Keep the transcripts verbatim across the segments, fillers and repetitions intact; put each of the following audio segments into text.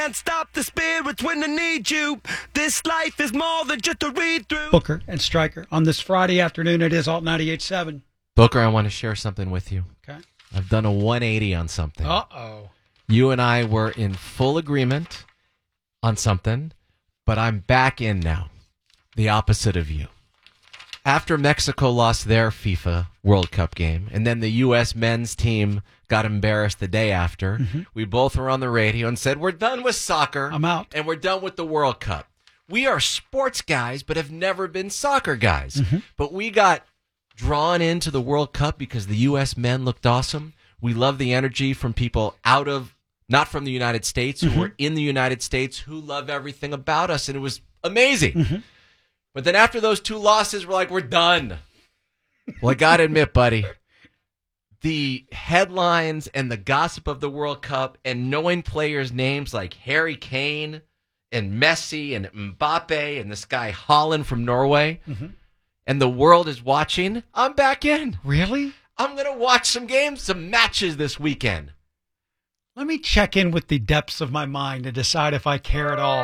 Can't stop the spirits when they need you. This life is more than just a read-through. Booker and Stryker on this Friday afternoon. It is Alt ninety-eight point seven. Booker, I want to share something with you. Okay. I've done a one eighty on something. Uh-oh. You and I were in full agreement on something, but I'm back in now. The opposite of you. After Mexico lost their FIFA World Cup game, and then the U S men's team got embarrassed the day after, mm-hmm. we both were on the radio and said, we're done with soccer. I'm out. And we're done with the World Cup. We are sports guys, but have never been soccer guys. Mm-hmm. But we got drawn into the World Cup because the U S men looked awesome. We love the energy from people out of, not from the United States, who mm-hmm. were in the United States, who love everything about us, and it was amazing. Mm-hmm. But then after those two losses, we're like, we're done. Well, I got to admit, buddy, the headlines and the gossip of the World Cup and knowing players' names like Harry Kane and Messi and Mbappe and this guy Haaland from Norway, mm-hmm. and the world is watching, I'm back in. Really? I'm going to watch some games, some matches this weekend. Let me check in with the depths of my mind to decide if I care at all.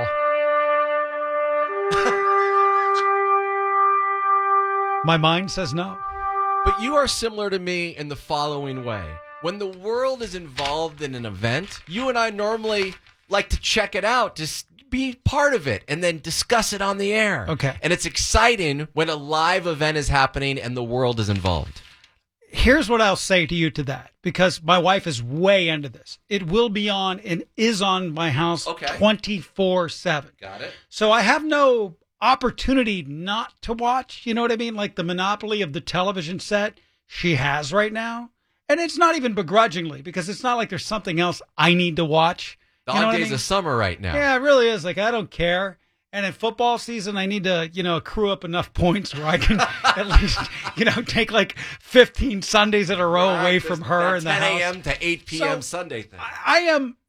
My mind says no. But you are similar to me in the following way. When the world is involved in an event, you and I normally like to check it out, just be part of it, and then discuss it on the air. Okay. And it's exciting when a live event is happening and the world is involved. Here's what I'll say to you to that, because my wife is way into this. It will be on and is on my house okay. twenty-four seven. Got it. So I have no opportunity not to watch, you know what I mean? Like the monopoly of the television set she has right now. And it's not even begrudgingly, because it's not like there's something else I need to watch. The you know odd days I mean? of summer right now. Yeah, it really is. Like, I don't care. And in football season, I need to, you know, accrue up enough points where I can at least, you know, take like fifteen Sundays in a row right, away from her in the house. ten a.m. to eight p.m. So, Sunday thing. I, I am